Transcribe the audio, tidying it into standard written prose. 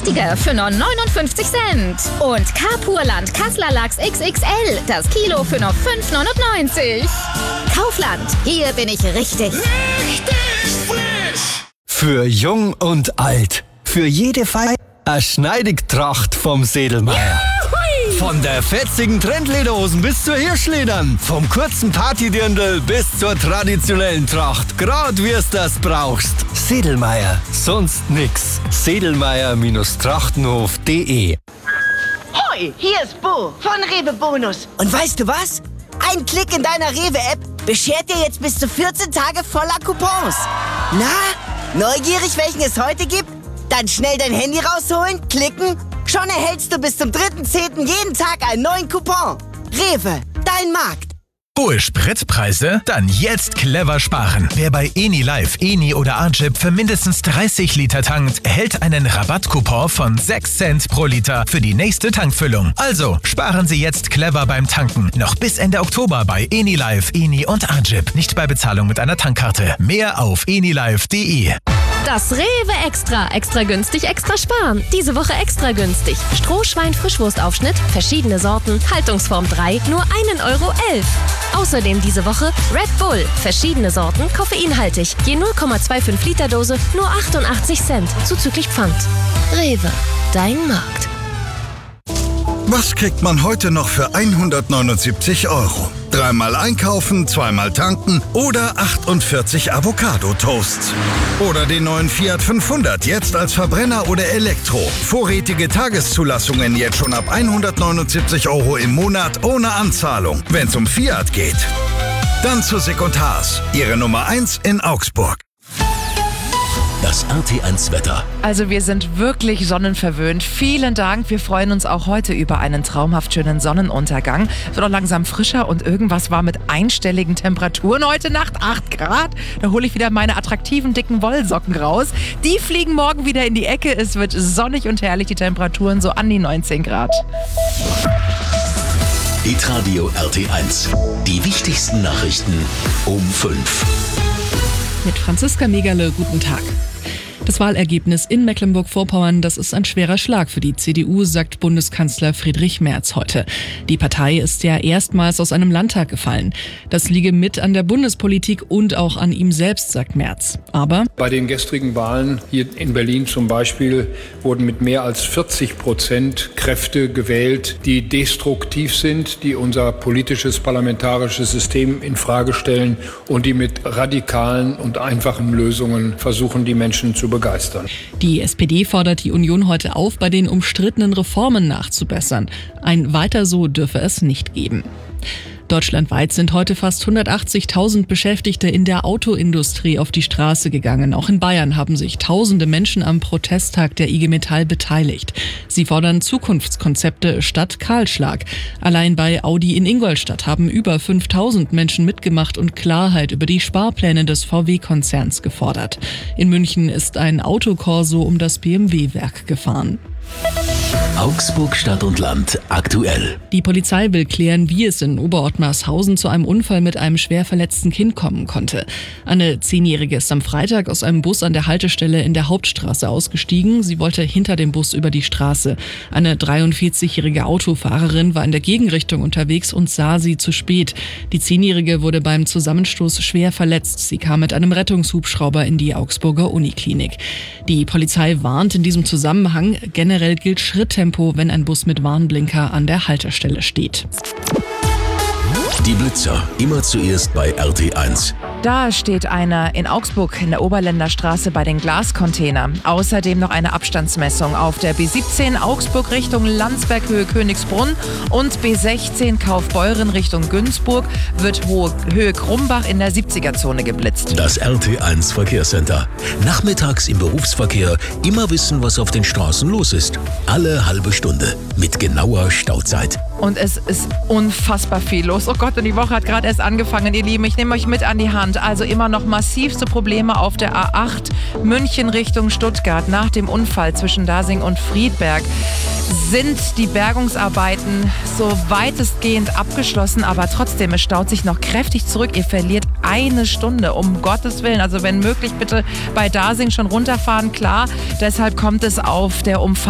günstiger für nur 59 Cent. Und Carpurland Kassler Lachs XXL, das Kilo für nur 5,99. Kaufland, hier bin ich richtig. Richtig frisch! Für jung und alt, für jede Feier, eine Schneidigtracht vom Sedlmeier. Von der fetzigen Trendlederhosen bis zur Hirschledern. Vom kurzen Partydirndl bis zur traditionellen Tracht. Grad wie es das brauchst. Sedlmeier. Sonst nix. Sedlmeier-trachtenhof.de. Hoi, hier ist Bo von Rewe Bonus. Und weißt du was? Ein Klick in deiner Rewe-App beschert dir jetzt bis zu 14 Tage voller Coupons. Na, neugierig, welchen es heute gibt? Dann schnell dein Handy rausholen, klicken. Schon erhältst du bis zum 3.10. jeden Tag einen neuen Coupon. Rewe, dein Markt. Hohe Spritpreise? Dann jetzt clever sparen. Wer bei EniLife, Eni oder Arjip für mindestens 30 Liter tankt, erhält einen Rabattcoupon von 6 Cent pro Liter für die nächste Tankfüllung. Also sparen Sie jetzt clever beim Tanken. Noch bis Ende Oktober bei EniLife, Eni und Arjip. Nicht bei Bezahlung mit einer Tankkarte. Mehr auf enilife.de. Das Rewe Extra. Extra günstig, extra sparen. Diese Woche extra günstig. Strohschwein-Frischwurstaufschnitt, verschiedene Sorten, Haltungsform 3, nur 1,11 €. Außerdem diese Woche Red Bull, verschiedene Sorten, koffeinhaltig. Je 0,25 Liter Dose, nur 88 Cent, zuzüglich Pfand. Rewe, dein Markt. Was kriegt man heute noch für 179 €? Dreimal einkaufen, zweimal tanken oder 48 Avocado-Toasts. Oder den neuen Fiat 500, jetzt als Verbrenner oder Elektro. Vorrätige Tageszulassungen jetzt schon ab 179 € im Monat ohne Anzahlung, wenn es um Fiat geht. Dann zu Secondhaus, Ihre Nummer 1 in Augsburg. Das RT1-Wetter. Also wir sind wirklich sonnenverwöhnt. Vielen Dank. Wir freuen uns auch heute über einen traumhaft schönen Sonnenuntergang. Es wird auch langsam frischer und irgendwas war mit einstelligen Temperaturen heute Nacht. 8 Grad. Da hole ich wieder meine attraktiven, dicken Wollsocken raus. Die fliegen morgen wieder in die Ecke. Es wird sonnig und herrlich. Die Temperaturen so an die 19 Grad. Hitradio RT1. Die wichtigsten Nachrichten um 5. Mit Franziska Megale, guten Tag. Das Wahlergebnis in Mecklenburg-Vorpommern, das ist ein schwerer Schlag für die CDU, sagt Bundeskanzler Friedrich Merz heute. Die Partei ist ja erstmals aus einem Landtag gefallen. Das liege mit an der Bundespolitik und auch an ihm selbst, sagt Merz. Aber bei den gestrigen Wahlen hier in Berlin zum Beispiel wurden mit mehr als 40% Kräfte gewählt, die destruktiv sind, die unser politisches, parlamentarisches System in Frage stellen und die mit radikalen und einfachen Lösungen versuchen, die Menschen zu begeistern. Die SPD fordert die Union heute auf, bei den umstrittenen Reformen nachzubessern. Ein Weiter so dürfe es nicht geben. Deutschlandweit sind heute fast 180.000 Beschäftigte in der Autoindustrie auf die Straße gegangen. Auch in Bayern haben sich tausende Menschen am Protesttag der IG Metall beteiligt. Sie fordern Zukunftskonzepte statt Kahlschlag. Allein bei Audi in Ingolstadt haben über 5.000 Menschen mitgemacht und Klarheit über die Sparpläne des VW-Konzerns gefordert. In München ist ein Autokorso um das BMW-Werk gefahren. Augsburg Stadt und Land aktuell. Die Polizei will klären, wie es in Oberortmarshausen zu einem Unfall mit einem schwer verletzten Kind kommen konnte. Eine 10-Jährige ist am Freitag aus einem Bus an der Haltestelle in der Hauptstraße ausgestiegen. Sie wollte hinter dem Bus über die Straße. Eine 43-jährige Autofahrerin war in der Gegenrichtung unterwegs und sah sie zu spät. Die 10-Jährige wurde beim Zusammenstoß schwer verletzt. Sie kam mit einem Rettungshubschrauber in die Augsburger Uniklinik. Die Polizei warnt in diesem Zusammenhang, generell gilt Schritttempo, wenn ein Bus mit Warnblinker an der Haltestelle steht. Die Blitzer, immer zuerst bei RT1. Da steht einer in Augsburg in der Oberländer Straße bei den Glascontainern. Außerdem noch eine Abstandsmessung auf der B17 Augsburg Richtung Landsberg Höhe Königsbrunn und B16 Kaufbeuren Richtung Günzburg wird Höhe Krumbach in der 70er-Zone geblitzt. Das RT1 Verkehrscenter. Nachmittags im Berufsverkehr immer wissen, was auf den Straßen los ist. Alle halbe Stunde mit genauer Stauzeit. Und es ist unfassbar viel los. Oh Gott, und die Woche hat gerade erst angefangen, ihr Lieben. Ich nehme euch mit an die Hand. Also immer noch massivste Probleme auf der A8 München Richtung Stuttgart. Nach dem Unfall zwischen Dasing und Friedberg sind die Bergungsarbeiten so weitestgehend abgeschlossen, aber trotzdem, es staut sich noch kräftig zurück. Ihr verliert eine Stunde, um Gottes Willen. Also wenn möglich, bitte bei Dasing schon runterfahren, klar. Deshalb kommt es auf der